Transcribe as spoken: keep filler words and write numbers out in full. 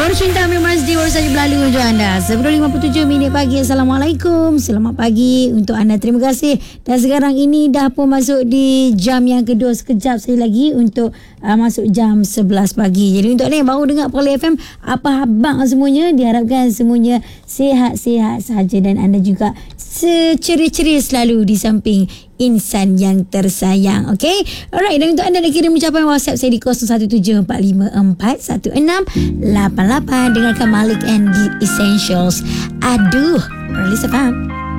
Baru Cinta Memang Sedih baru saja berlalu untuk anda. sepuluh lima puluh tujuh minit pagi. Assalamualaikum. Selamat pagi untuk anda. Terima kasih. Dan sekarang ini dah pun masuk di jam yang kedua. Sekejap saya lagi untuk uh, masuk jam sebelas pagi. Jadi untuk anda yang baru dengar Poly F M, apa khabar semuanya? Diharapkan semuanya sihat-sihat sahaja dan anda juga seceria-ceria selalu di samping insan yang tersayang. Okay, alright. Dan untuk anda nak kirim ucapan WhatsApp saya di kosong satu tujuh empat lima empat satu enam lapan lapan. Dengarkan Malik and the Essentials. Aduh, Rolis F M.